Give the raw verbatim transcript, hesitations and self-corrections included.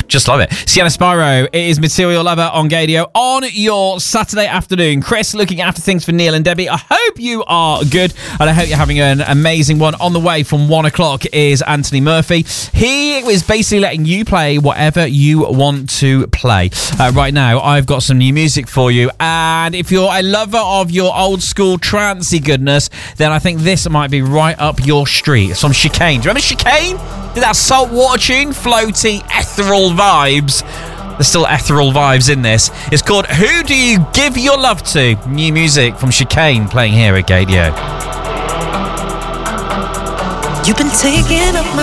Just love it. Sienna Spyro, it is Material Lover on Gadio on your Saturday afternoon. Chris looking after things for Neil and Debbie. I hope you are good, and I hope you're having an amazing one. On the way from one o'clock is Anthony Murphy. He is basically letting you play whatever you want to play. Uh, right now, I've got some new music for you, and if you're a lover of your old school trancey goodness, then I think this might be right up your street. It's from Chicane. Do you remember Chicane? Did that saltwater tune? Floaty, ethereal vibes. There's still ethereal vibes in this. It's called Who Do You Give Your Love To? New music from Chicane playing here at Gadio. You've been taking up my